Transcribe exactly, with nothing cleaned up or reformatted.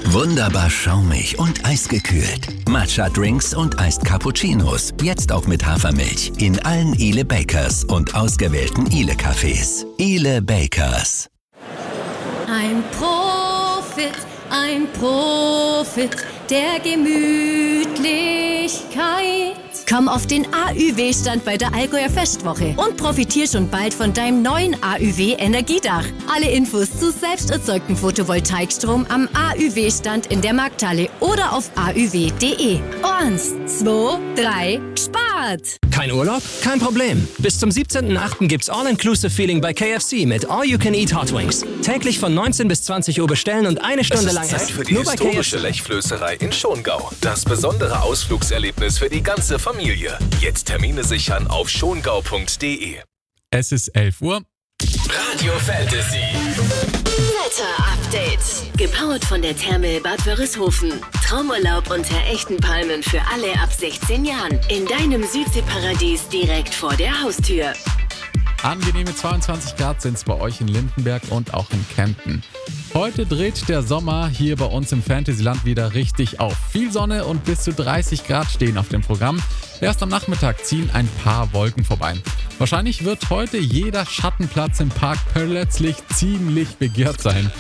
Wunderbar schaumig und eisgekühlt. Matcha-Drinks und Iced Cappuccinos. Jetzt auch mit Hafermilch. In allen Ile Bakers und ausgewählten Ile-Cafés. Ile Bakers. Ein Profit, ein Profit der Gemütlichkeit. Komm auf den A Ü W-Stand bei der Allgäuer Festwoche und profitier schon bald von deinem neuen A Ü W-Energiedach. Alle Infos zu selbst erzeugtem Photovoltaikstrom am A Ü W-Stand in der Markthalle oder auf a ü w punkt de. Eins, zwei, drei, spart! Kein Urlaub? Kein Problem. Bis zum siebzehnten achten gibt's All-Inclusive-Feeling bei K F C mit All You Can Eat Hot Wings. Täglich von neunzehn bis zwanzig Uhr bestellen und eine Stunde es ist lang Zeit essen. für die Nur bei K F C. historische Lechflößerei in Schongau. Das besondere Ausflugserlebnis für die ganze Familie. Jetzt Termine sichern auf schongau punkt de. Es ist elf Uhr. Radio Fantasy. Wetter-Update. Gepowert von der Therme Bad Wörishofen. Traumurlaub unter echten Palmen für alle ab sechzehn Jahren. In deinem Südseeparadies direkt vor der Haustür. Angenehme zweiundzwanzig Grad sind es bei euch in Lindenberg und auch in Kempten. Heute dreht der Sommer hier bei uns im Fantasyland wieder richtig auf. Viel Sonne und bis zu dreißig Grad stehen auf dem Programm. Erst am Nachmittag ziehen ein paar Wolken vorbei. Wahrscheinlich wird heute jeder Schattenplatz im Park plötzlich ziemlich begehrt sein.